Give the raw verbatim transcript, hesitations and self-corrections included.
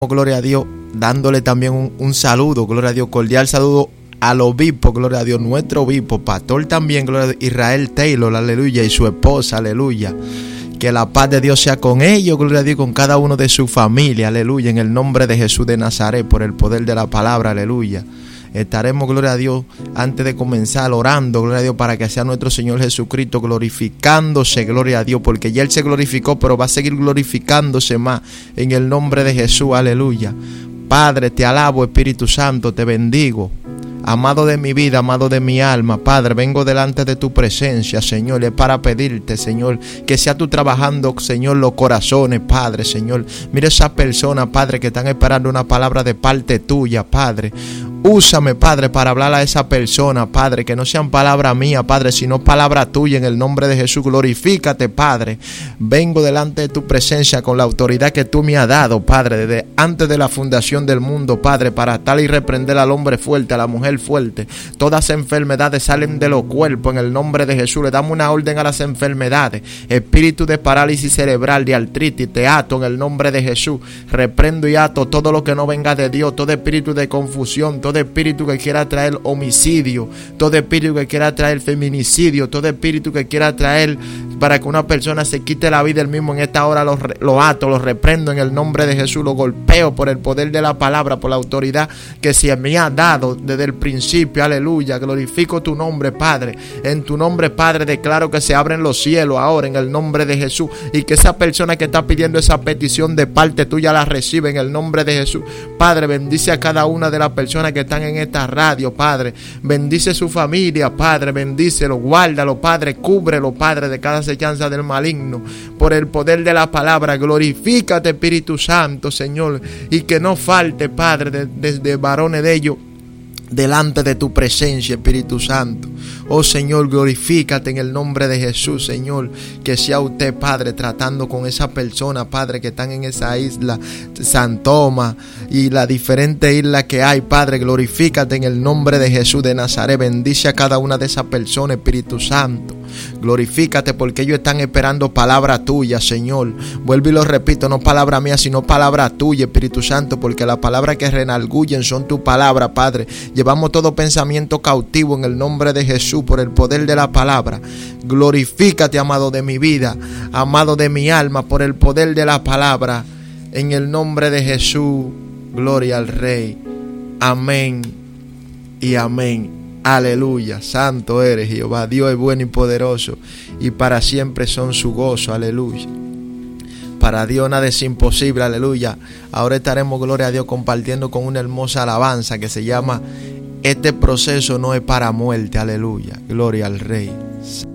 Gloria a Dios, dándole también un, un saludo, gloria a Dios, cordial saludo al obispo, gloria a Dios, nuestro obispo, pastor también, gloria a Dios, Israel Taylor, aleluya, y su esposa, aleluya. Que la paz de Dios sea con ellos, gloria a Dios, con cada uno de su familia, aleluya, en el nombre de Jesús de Nazaret, por el poder de la palabra, aleluya. Estaremos, gloria a Dios, antes de comenzar orando, gloria a Dios, para que sea nuestro Señor Jesucristo glorificándose, gloria a Dios, porque ya Él se glorificó, pero va a seguir glorificándose más en el nombre de Jesús, aleluya. Padre, te alabo, Espíritu Santo, te bendigo. Amado de mi vida, amado de mi alma, Padre, vengo delante de tu presencia, Señor, es para pedirte, Señor, que sea tú trabajando, Señor, los corazones, Padre, Señor. Mira esas personas, Padre, que están esperando una palabra de parte tuya, Padre. Úsame, Padre, para hablar a esa persona, Padre, que no sean palabras mías, Padre, sino palabra tuya en el nombre de Jesús. Glorifícate, Padre. Vengo delante de tu presencia con la autoridad que tú me has dado, Padre, desde antes de la fundación del mundo, Padre, para tal y reprender al hombre fuerte, a la mujer fuerte. Todas enfermedades salen de los cuerpos en el nombre de Jesús. Le damos una orden a las enfermedades. Espíritu de parálisis cerebral, de artritis, te ato en el nombre de Jesús. Reprendo y ato todo lo que no venga de Dios, todo espíritu de confusión, todo espíritu que quiera traer homicidio, todo espíritu que quiera traer feminicidio, todo espíritu que quiera traer para que una persona se quite la vida él mismo, en esta hora lo, lo ato, lo reprendo en el nombre de Jesús, lo golpeo por el poder de la palabra, por la autoridad que se me ha dado desde el principio, aleluya. Glorifico tu nombre, Padre. En tu nombre, Padre, declaro que se abren los cielos ahora en el nombre de Jesús, y que esa persona que está pidiendo esa petición de parte tuya la recibe en el nombre de Jesús. Padre, bendice a cada una de las personas que están en esta radio, Padre. Bendice su familia, Padre. Bendícelo, guárdalo, Padre. Cúbrelo, Padre, de cada acechanza del maligno. Por el poder de la palabra, glorifícate, Espíritu Santo, Señor. Y que no falte, Padre, desde de, de varones de ellos delante de tu presencia, Espíritu Santo. Oh Señor, glorifícate en el nombre de Jesús, Señor. Que sea usted, Padre, tratando con esa persona, Padre, que están en esa isla, San Tomás y las diferentes islas que hay, Padre. Glorifícate en el nombre de Jesús de Nazaret. Bendice a cada una de esas personas, Espíritu Santo. Glorifícate porque ellos están esperando palabra tuya, Señor. Vuelvo y lo repito, no palabra mía, sino palabra tuya, Espíritu Santo, porque las palabras que renalgullen son tu palabra, Padre. Llevamos todo pensamiento cautivo en el nombre de Jesús por el poder de la palabra. Glorifícate, amado de mi vida, amado de mi alma, por el poder de la palabra. En el nombre de Jesús, gloria al Rey. Amén y amén. Aleluya, santo eres Jehová, Dios es bueno y poderoso, y para siempre son su gozo, aleluya. Para Dios nada es imposible, aleluya. Ahora estaremos, gloria a Dios, compartiendo con una hermosa alabanza que se llama Este proceso no es para muerte, aleluya. Gloria al Rey.